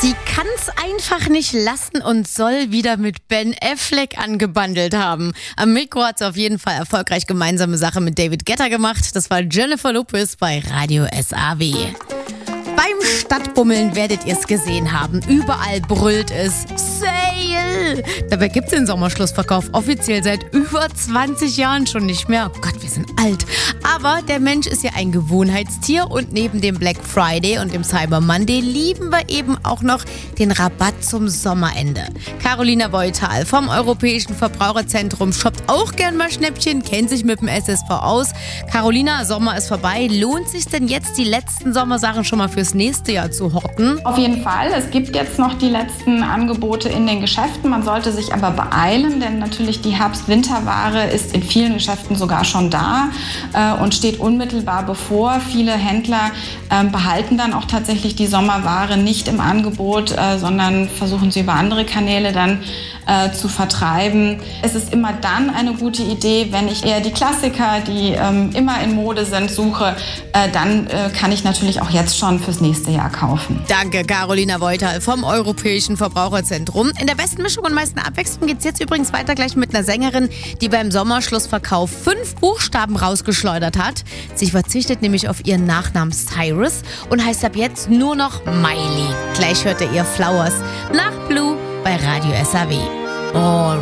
Sie kann's einfach nicht lassen und soll wieder mit Ben Affleck angebandelt haben. Am Mikro hat sie auf jeden Fall erfolgreich gemeinsame Sache mit David Guetta gemacht. Das war Jennifer Lopez bei Radio SAW. Beim Stadtbummeln werdet ihr es gesehen haben. Überall brüllt es Sale. Dabei gibt es den Sommerschlussverkauf offiziell seit über 20 Jahren schon nicht mehr. Oh Gott, wir sind alt. Aber der Mensch ist ja ein Gewohnheitstier und neben dem Black Friday und dem Cyber Monday lieben wir eben auch noch den Rabatt zum Sommerende. Carolina Beuthal vom Europäischen Verbraucherzentrum shoppt auch gern mal Schnäppchen, kennt sich mit dem SSV aus. Carolina, Sommer ist vorbei. Lohnt sich denn jetzt die letzten Sommersachen schon mal fürs nächste Jahr zu horten? Auf jeden Fall. Es gibt jetzt noch die letzten Angebote in den Geschäften. Man sollte sich aber beeilen, denn natürlich die Herbst-Winterware ist in vielen Geschäften sogar schon da und steht unmittelbar bevor. Viele Händler behalten dann auch tatsächlich die Sommerware nicht im Angebot, sondern versuchen sie über andere Kanäle dann zu vertreiben. Es ist immer dann eine gute Idee, wenn ich eher die Klassiker, die immer in Mode sind, suche, dann kann ich natürlich auch jetzt schon fürs nächste Jahr kaufen. Danke, Carolina Beuthal vom Europäischen Verbraucherzentrum. In der besten Mischung und meisten Abwechslung geht es jetzt übrigens weiter gleich mit einer Sängerin, die beim Sommerschlussverkauf 5 Buchstaben rausgeschleudert hat. Sie verzichtet nämlich auf ihren Nachnamen Cyrus und heißt ab jetzt nur noch Miley. Gleich hört ihr Flowers nach Blue bei Radio SAW.